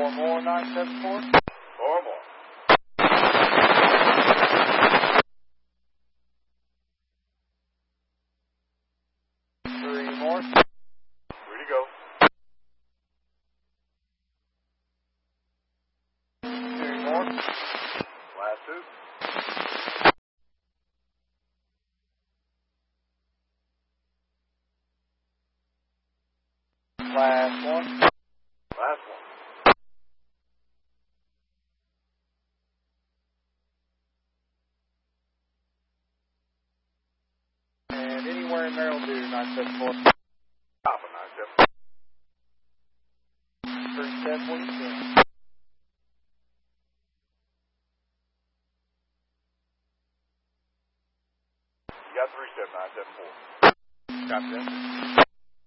4 more, 974. 4 more. Three more. 3 to go. 2 more. Last 2. Last one. Last 1. And anywhere in there will do, 974. Top of 974. First step, what do you think?